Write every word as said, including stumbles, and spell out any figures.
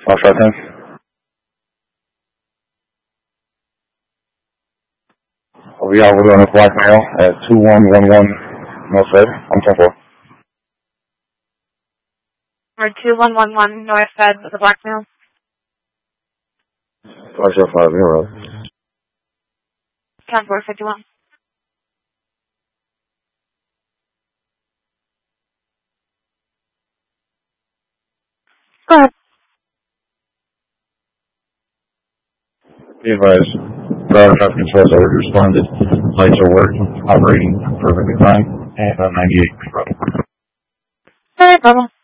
North Five Ten. We are we're on a blackmail at two one one one North Fed. I'm ten four. Or two one one one North Fed with a blackmail. Five zero five zero. ten four fifty one. Go ahead. Be advised, driver traffic controls already responded. Lights are working, operating perfectly fine, and on ninety-eight. No problem.